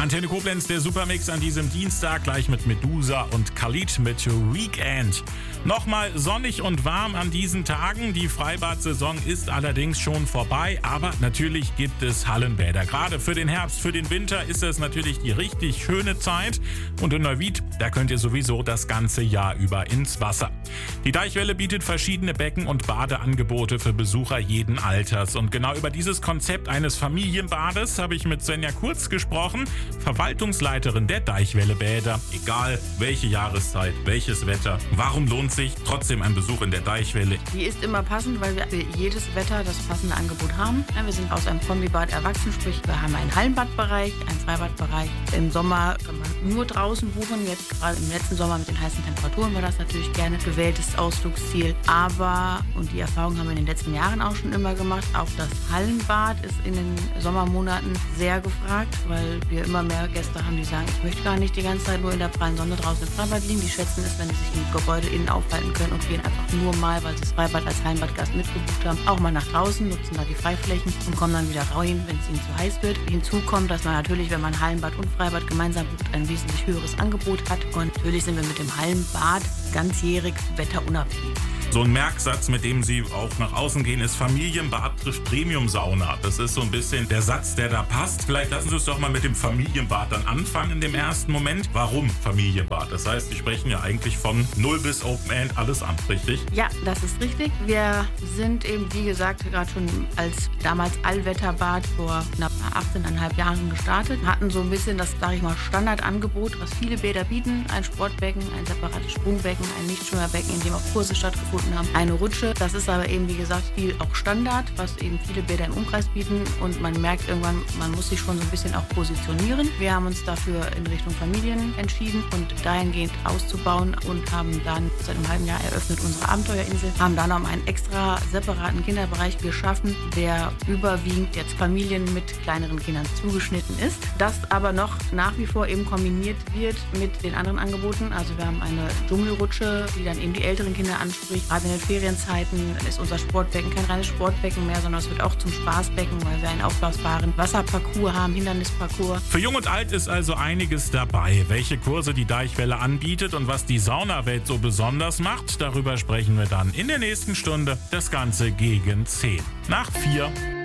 Antenne Koblenz, der Supermix an diesem Dienstag, gleich mit Medusa und Khalid mit Weekend. Nochmal sonnig und warm an diesen Tagen. Die Freibad-Saison ist allerdings schon vorbei, aber natürlich gibt es Hallenbäder. Gerade für den Herbst, für den Winter ist es natürlich die richtig schöne Zeit. Und in Neuwied, da könnt ihr sowieso das ganze Jahr über ins Wasser. Die Deichwelle bietet verschiedene Becken- und Badeangebote für Besucher jeden Alters. Und genau über dieses Konzept eines Familienbades habe ich mit Svenja Kurz gesprochen, Verwaltungsleiterin der Deichwelle Bäder. Egal welche Jahreszeit, welches Wetter, warum lohnt sich trotzdem ein Besuch in der Deichwelle? Die ist immer passend, weil wir für jedes Wetter das passende Angebot haben. Ja, wir sind aus einem Kombibad erwachsen, sprich wir haben einen Hallenbadbereich, einen Freibadbereich. Im Sommer kann man nur draußen buchen. Jetzt gerade im letzten Sommer mit den heißen Temperaturen war das natürlich gerne gewähltes Ausflugsziel. Aber, und die Erfahrung haben wir in den letzten Jahren auch schon immer gemacht, auch das Hallenbad ist in den Sommermonaten sehr gefragt, weil wir immer mehr Gäste haben, die sagen, ich möchte gar nicht die ganze Zeit nur in der prallen Sonne draußen im Freibad liegen. Die schätzen es, wenn sie sich im Gebäude innen aufhalten können und gehen einfach nur mal, weil sie das Freibad als Hallenbadgast mitgebucht haben, auch mal nach draußen, nutzen da die Freiflächen und kommen dann wieder rein, wenn es ihnen zu heiß wird. Hinzu kommt, dass man natürlich, wenn man Hallenbad und Freibad gemeinsam bucht, ein wesentlich höheres Angebot hat. Und natürlich sind wir mit dem Hallenbad ganzjährig wetterunabhängig. So ein Merksatz, mit dem Sie auch nach außen gehen, ist Familienbad trifft Premium-Sauna. Das ist so ein bisschen der Satz, der da passt. Vielleicht lassen Sie uns doch mal mit dem Familienbad dann anfangen in dem ersten Moment. Warum Familienbad? Das heißt, Sie sprechen ja eigentlich von 0 bis Open End, alles an, richtig? Ja, das ist richtig. Wir sind eben, wie gesagt, gerade schon als damals Allwetterbad vor knapp 18,5 Jahren gestartet. Hatten so ein bisschen das, sage ich mal, Standardangebot, was viele Bäder bieten. Ein Sportbecken, ein separates Sprungbecken, ein Nichtschwimmerbecken, in dem auch Kurse stattgefunden haben, eine Rutsche. Das ist aber eben, wie gesagt, viel auch Standard, was eben viele Bäder im Umkreis bieten. Und man merkt irgendwann, man muss sich schon so ein bisschen auch positionieren. Wir haben uns dafür in Richtung Familien entschieden und dahingehend auszubauen und haben dann seit einem halben Jahr eröffnet unsere Abenteuerinsel, haben dann noch einen extra separaten Kinderbereich geschaffen, der überwiegend jetzt Familien mit kleineren Kindern zugeschnitten ist. Das aber noch nach wie vor eben kombiniert wird mit den anderen Angeboten. Also wir haben eine Dschungelrutsche, die dann eben die älteren Kinder anspricht. Gerade in den Ferienzeiten ist unser Sportbecken kein reines Sportbecken mehr, sondern es wird auch zum Spaßbecken, weil wir einen aufblasbaren Wasserparcours haben, Hindernisparcours. Für Jung und Alt ist also einiges dabei. Welche Kurse die Deichwelle anbietet und was die Saunawelt so besonders macht, darüber sprechen wir dann in der nächsten Stunde. Das Ganze gegen 10 nach 4.